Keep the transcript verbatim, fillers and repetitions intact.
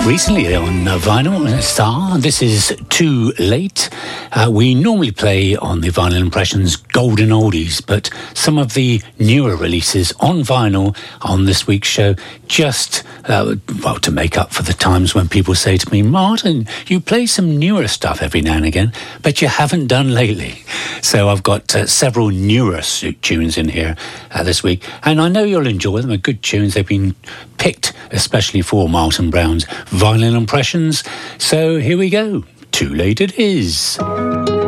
Recently on uh, Vinyl Star, this is Too Late. Uh, we normally play on the Vinyl Impressions Golden Oldies, but some of the newer releases on vinyl on this week's show, just, uh, well, to make up for the times when people say to me, Martin, you play some newer stuff every now and again, but you haven't done lately. So I've got uh, several newer tunes in here uh, this week, and I know you'll enjoy them. They're good tunes. They've been picked especially for Martin Brown's Vinyl Impressions. So here we go. Too Late It Is.